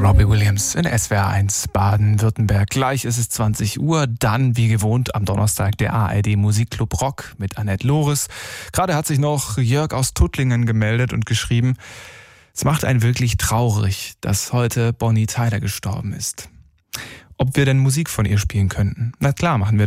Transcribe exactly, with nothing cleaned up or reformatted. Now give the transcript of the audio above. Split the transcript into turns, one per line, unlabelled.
Robbie Williams in S W R eins Baden-Württemberg. Gleich ist es zwanzig Uhr, dann wie gewohnt am Donnerstag der A R D Musikclub Rock mit Annette Loris. Gerade hat sich noch Jörg aus Tuttlingen gemeldet und geschrieben, es macht einen wirklich traurig, dass heute Bonnie Tyler gestorben ist. Ob wir denn Musik von ihr spielen könnten? Na klar, machen wir